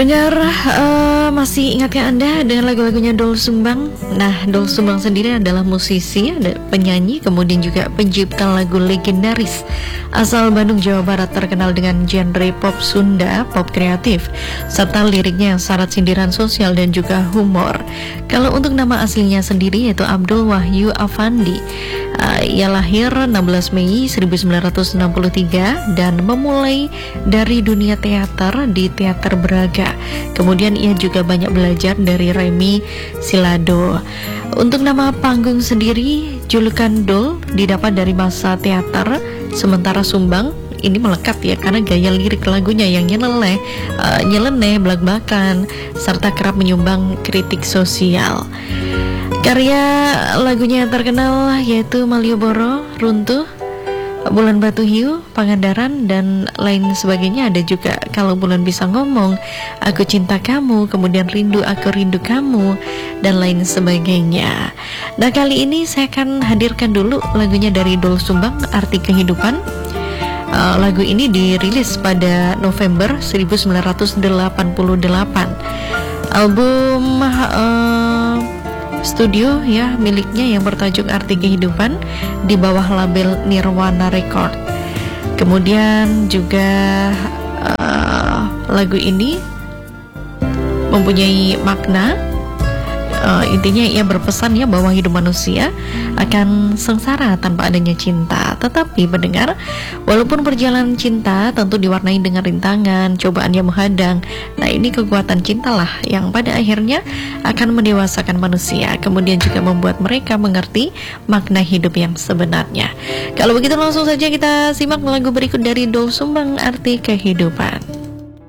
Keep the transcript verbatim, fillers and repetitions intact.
Pendengar, uh, masih ingatkah Anda dengan lagu-lagunya Doel Sumbang? Nah, Doel Sumbang sendiri adalah musisi, ada penyanyi, kemudian juga pencipta lagu legendaris asal Bandung, Jawa Barat, terkenal dengan genre pop Sunda, pop kreatif, serta liriknya yang syarat sindiran sosial dan juga humor. Kalau untuk nama aslinya sendiri yaitu Abdul Wahyu Afandi. Uh, ia lahir enam belas Mei seribu sembilan ratus enam puluh tiga dan memulai dari dunia teater di Teater Braga. Kemudian ia juga banyak belajar dari Remy Silado. Untuk nama panggung sendiri, julukan Doel didapat dari masa teater, sementara Sumbang ini melekat ya karena gaya lirik lagunya yang nyeleneh, uh, nyeleneh, belak-belakan, serta kerap menyumbang kritik sosial. Karya lagunya yang terkenal yaitu Malioboro, Runtuh, Bulan Batu Hiu, Pangandaran, dan lain sebagainya. Ada juga Kalau Bulan Bisa Ngomong, Aku Cinta Kamu, kemudian Rindu Aku Rindu Kamu, dan lain sebagainya. Nah, kali ini saya akan hadirkan dulu lagunya dari Doel Sumbang, Arti Kehidupan. Uh, lagu ini dirilis pada November seribu sembilan ratus delapan puluh delapan. Album uh, studio ya miliknya yang bertajuk Arti Kehidupan di bawah label Nirwana Record. Kemudian juga uh, lagu ini mempunyai makna, uh, intinya ia berpesan ya bahwa hidup manusia akan sengsara tanpa adanya cinta. Tetapi pendengar, walaupun perjalanan cinta tentu diwarnai dengan rintangan, cobaan yang menghadang, nah ini kekuatan cintalah yang pada akhirnya akan mendewasakan manusia, kemudian juga membuat mereka mengerti makna hidup yang sebenarnya. Kalau begitu langsung saja kita simak lagu berikut dari Doel Sumbang, Arti Kehidupan.